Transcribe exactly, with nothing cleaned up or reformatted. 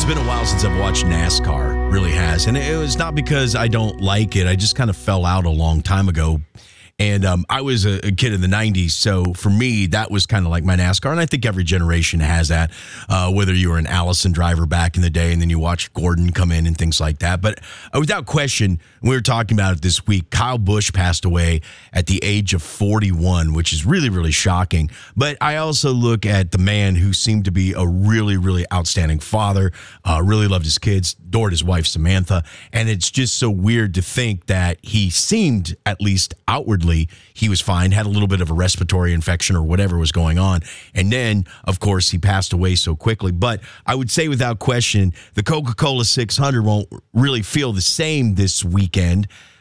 It's been a while since I've watched NASCAR, really has. And it was not because I don't like it. I just kind of fell out a long time ago. And um, I was a, a kid in the nineties, so for me, that was kind of like my NASCAR. And I think every generation has that, uh, whether you were an Allison driver back in the day and then you watched Gordon come in and things like that. But uh, without question, we were talking about it this week, Kyle Busch passed away at the age of forty-one, which is really, really shocking. But I also look at the man who seemed to be a really, really outstanding father, uh, really loved his kids, adored his wife, Samantha. And it's just so weird to think that he seemed, at least outwardly, he was fine, had a little bit of a respiratory infection or whatever was going on. And then, of course, he passed away so quickly. But I would say without question, the Coca-Cola six hundred won't really feel the same this weekend